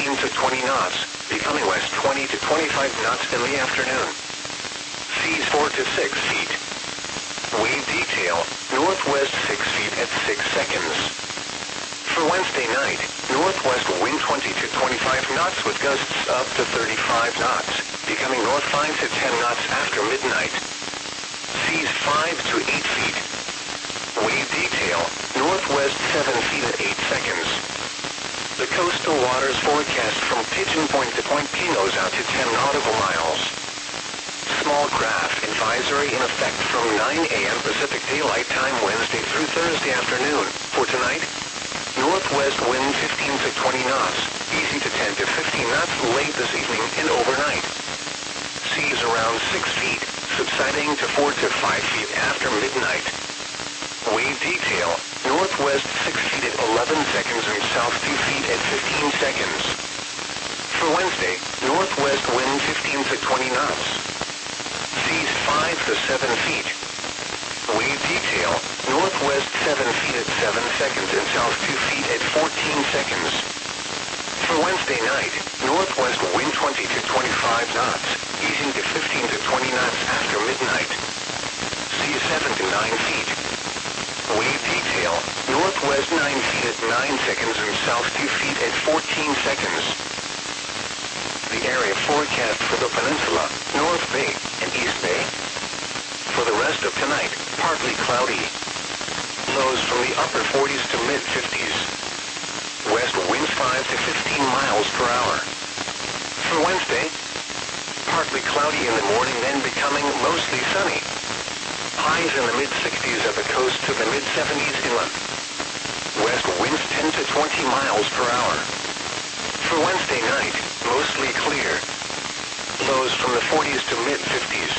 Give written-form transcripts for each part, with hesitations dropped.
15 to 20 knots, becoming west 20 to 25 knots in the afternoon. Seas 4 to 6 feet. Wave detail, northwest 6 feet at 6 seconds. For Wednesday night, northwest wind 20 to 25 knots with gusts up to 35 knots, becoming north 5 to 10 knots after midnight. Seas 5 to 8 feet. Wave detail, northwest 7 feet at 8 seconds. The coastal waters forecast from Pigeon Point to Point Pinos out to 10 nautical miles. Small craft advisory in effect from 9 a.m. Pacific Daylight Time Wednesday through Thursday afternoon. For tonight, northwest wind 15 to 20 knots, easy to 10 to 15 knots late this evening and overnight. Seas around 6 feet, subsiding to 4 to 5 feet after midnight. Wave detail, northwest 6 feet at 11 seconds and south 2 feet at 15 seconds. For Wednesday, northwest wind 15 to 20 knots. Seas 5 to 7 feet. Wave detail, northwest 7 feet at 7 seconds and south 2 feet at 14 seconds. For Wednesday night, northwest wind 20 to 25 knots, easing to 15 to 20 knots after midnight. Seas 7 to 9 feet. Wave detail, northwest 9 feet at 9 seconds and south 2 feet at 14 seconds. The area forecast for the peninsula, North Bay and East Bay. For the rest of tonight, partly cloudy. Lows from the upper 40s to mid-50s. West winds 5 to 15 miles per hour. For Wednesday, partly cloudy in the morning, then becoming mostly sunny. Highs in the mid-60s at the coast to the mid-70s inland. West winds 10 to 20 miles per hour. For Wednesday night, mostly clear. Lows from the 40s to mid-50s.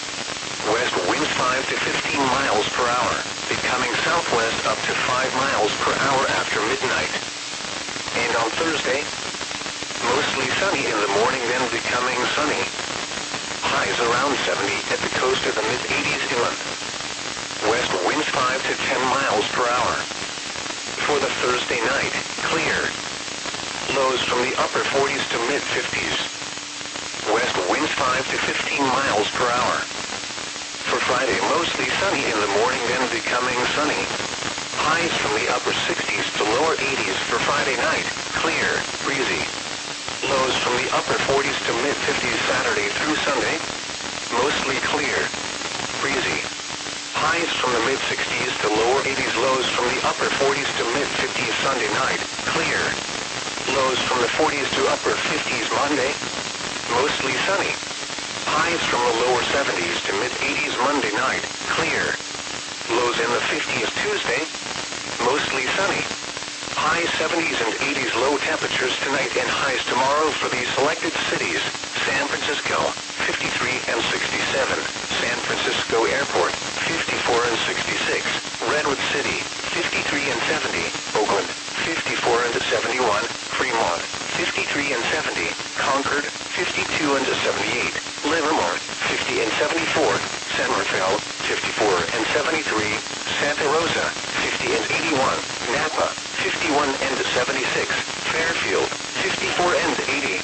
West winds 5 to 15 miles per hour, becoming southwest up to 5 miles per hour after midnight. And on Thursday, mostly sunny in the morning, then becoming sunny. Highs around 70 at the coast of the mid-80s inland. West winds 5 to 10 miles per hour. For the Thursday night, clear. Lows from the upper 40s to mid-50s. West winds 5 to 15 miles per hour. For Friday, mostly sunny in the morning, then becoming sunny. Highs from the upper 60s to lower 80s for Friday night, clear, breezy. Lows from the upper 40s to mid-50s Saturday through Sunday, mostly clear, breezy. Highs from the mid-60s to lower 80s, lows from the upper 40s to mid-50s Sunday night, clear. Lows from the 40s to upper 50s Monday, mostly sunny. Highs from the lower 70s to mid-80s Monday night, clear. Lows in the 50s Tuesday, mostly sunny. High 70s and 80s low temperatures tonight and highs tomorrow for these selected cities: San Francisco, 53 and 67, San Francisco Airport, 54 and 66, Redwood City, 53 and 70, Oakland, 54 and 71, Fremont, 53 and 70, Concord, 52 and 78, Livermore, 50 and 74, San Rafael, 54 and 73, Santa Rosa, 50 and 81, Napa, 51 and 76, Fairfield, 54 and 80.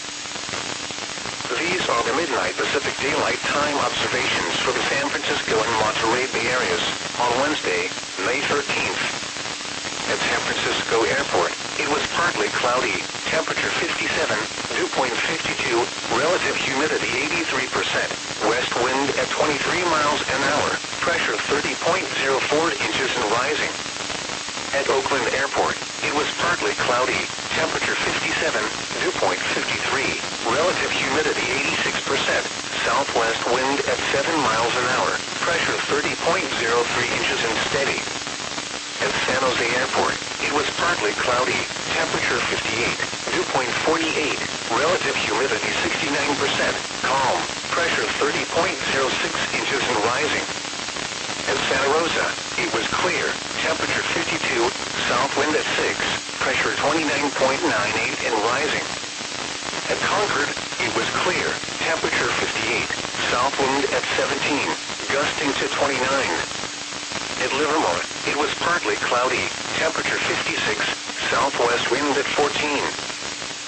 These are the midnight Pacific Daylight Time observations for the San Francisco and Monterey Bay areas on Wednesday, May 13th. At San Francisco Airport, it was partly cloudy, temperature 57, dew point 52, relative humidity 83%, west wind at 23 miles an hour, pressure 30.04 inches and rising. At Oakland Airport, it was partly cloudy, temperature 57, dew point 53, relative humidity 86%, southwest wind at 7 miles an hour, pressure 30.03 inches and steady. At San Jose Airport, it was partly cloudy, temperature 58, dew point 48, relative humidity 69%, calm, pressure 30.06 inches and rising. At Santa Rosa, it was clear, temperature 52, south wind at 6, pressure 29.98 and rising. At Concord, it was clear, temperature 58, south wind at 17, gusting to 29. At Livermore, it was partly cloudy, temperature 56, southwest wind at 14,